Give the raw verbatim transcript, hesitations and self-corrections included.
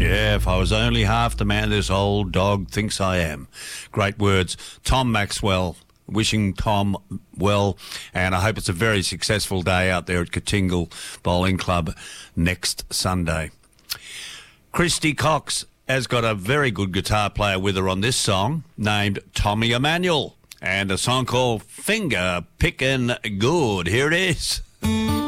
Yeah, if I was only half the man this old dog thinks I am. Great words. Tom Maxwell. Wishing Tom well, and I hope it's a very successful day out there at Katingal Bowling Club next Sunday. Christy Cox has got a very good guitar player with her on this song named Tommy Emmanuel, and a song called Finger Pickin' Good. Here it is.